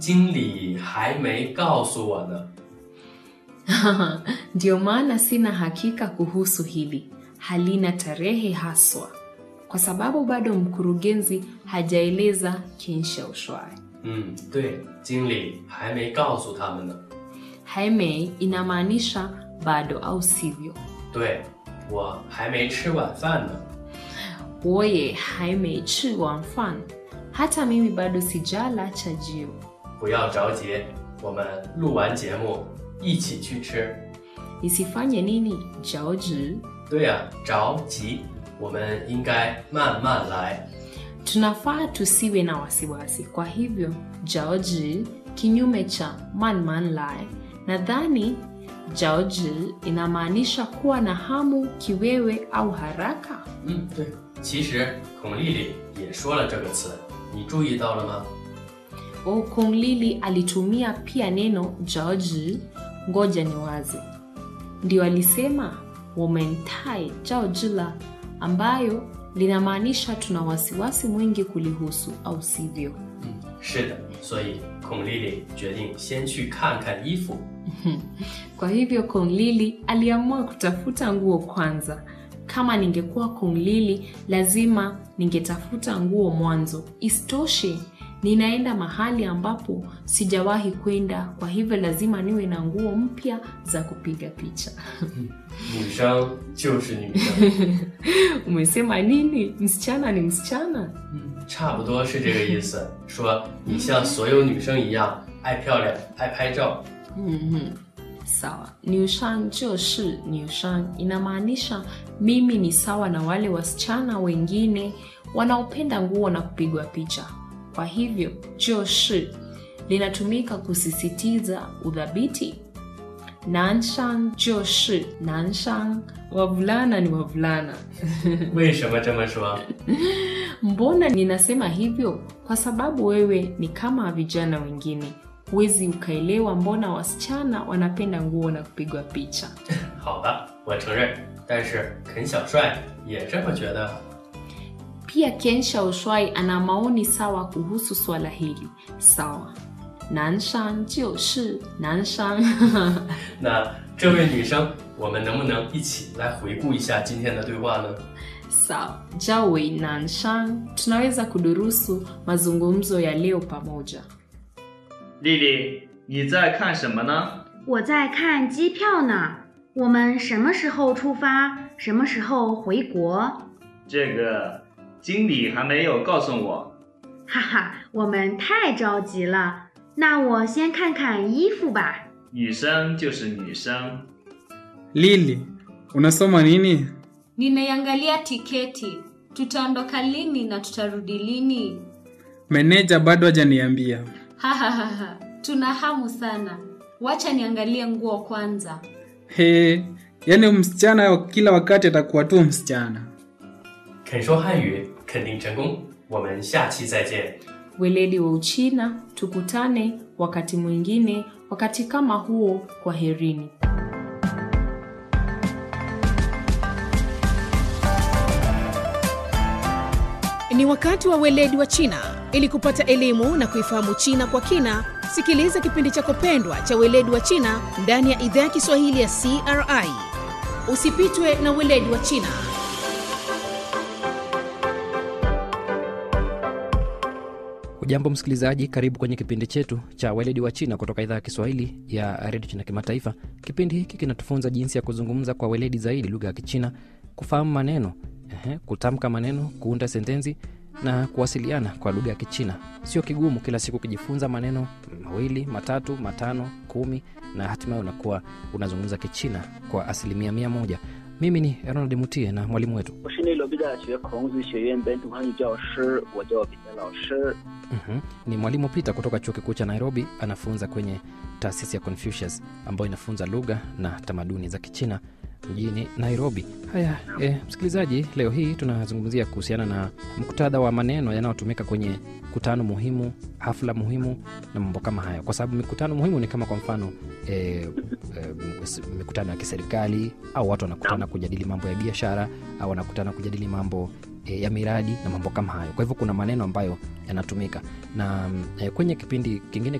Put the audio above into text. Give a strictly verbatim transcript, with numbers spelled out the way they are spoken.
经理还没告诉我呢。 Ndio maana sina hakika kuhusu hili. Halina tarehe haswa. Kwa sababu bado mkurugenzi hajaeleza Kensha Ushuai. 嗯，对，经理还没告诉他们呢。 还没 inamaanisha bado au sivyo. 对，我还没吃晚饭呢。 我也还没吃晚饭. Hata mimi bado sijala chajio. 不要着急，我们录完节目一起去吃。 Nisifanye nini? 着急? 对呀，着急，我们应该慢慢来。 Tunafaa tusiwe na wasiwasi. Kwa hivyo, 着急 kinyume cha man man lai. Nadhani 着急 inamaanisha kuwa na hamu, kiwewe au haraka. 嗯，对，其实孔丽丽也说了这个词，你注意到了吗？ O Kong Lili alitumia pia neno 着急, ngoja niwaze. Ndio alisema 我们太着急了, ambayo linamaanisha tuna wasiwasi mwingi kulihusu au sivyo. 嗯，是的，所以孔丽丽决定先去看看衣服。 Kwa hivyo Kong Lili aliamua kutafuta nguo kwanza. Kama ningekuwa Kong Lili, lazima ningetafuta nguo mwanzo. Isitoshe, ninaenda mahali ambapo sijawahi kwenda, kwa hivyo lazima niwe na nguo mpya za kupiga picha. 女生就是女生。 Umesema nini? Msichana ni msichana? 嗯，差不多是这个意思，说你像所有女生一样爱漂亮、爱拍照。 Mhm. Sawa. Niushan joshi niushan inamaanisha mimi ni sawa na wale wasichana wengine wanaopenda nguo na kupigwa picha. Kwa hivyo joshi linatumika kusisitiza udhabiti. Nanshan joshi, nanshan wavulana ni wavulana. 为什么这么说？ Mbona ninasema hivyo? Kwa sababu wewe ni kama vijana wengine. Huwezi ukaelewa mbona wasichana wanapenda nguo na kupigwa picha. 好的，我承认，但是肯小帅也这么觉得。 Pia Kensha Ushuai ana maoni sawa kuhusu swala hili. Sawa. Nanshan joshi nanshan. 那这位女生，我们能不能一起来回顾一下今天的对话呢？ Sawa. Jawi nanshan, tunaweza kudurusu mazungumzo ya leo pamoja. 丽丽，你在看什么呢？ 我在看机票呢。我们什么时候出发？什么时候回国？ 这个经理还没有告诉我。 哈哈，我们太着急了。那我先看看衣服吧。 女生就是女生。 Lili, unasoma nini? Ninaiangalia tiketi. Tutaondoka lini na tutarudi lini? Meneja bado hajaniambia. Hahaha, tuna hamu sana. Wacha niangalie nguo kwanza. He, yani msichana kila wakati atakuwa tu msichana. 肯说汉语肯定成功，我们下期再见。 Weledi wa Uchina, tukutane wakati mwingine, wakati kama huo. Kwaherini. Ni wakati wa weledi wa China. Ili kupata elimu na kuifahamu China kwa kina, sikiliza kipindi chako pendwa cha weledi wa China ndani ya idhaa ya Kiswahili ya C R I. Usipitwe na weledi wa China. Ujambo msikilizaji, karibu kwenye kipindi chetu cha weledi wa China kutoka idhaa ya Kiswahili ya Radio China Kimataifa. Kipindi hiki kinatufunza jinsi ya kuzungumza kwa weledi zaidi lugha ya Kichina, kufahamu maneno, ehe, kutamka maneno, kuunda sentensi na kuwasiliana kwa lugha ya Kichina. Sio kigumu, kila siku kujifunza maneno mawili, matatu, matano, kumi na hatimaye unakuwa unazungumza Kichina kwa asilimia mia moja. Mimi ni Ronald Mutie na mwalimu wetu. Mhm. Ni mwalimu Peter kutoka Chuo Kikuu cha Nairobi, anafunza kwenye taasisi ya Confucius ambayo inafunza lugha na tamaduni za Kichina mjini Nairobi. Haya, eh, msikilizaji, leo hii tunazungumzia kuhusiana na muktadha wa maneno yanayotumika kwenye kutano muhimu, hafla muhimu na mambo kama haya. Kwa sababu mikutano muhimu ni kama kwa mfano eh, eh, mikutano ya kiserikali, au watu wanakutana kujadili mambo ya biashara, au wanakutana kujadili mambo e, ya miradi na mambo kama hayo. Kwa hivyo kuna maneno ambayo yanatumika. Na e, kwenye kipindi kingine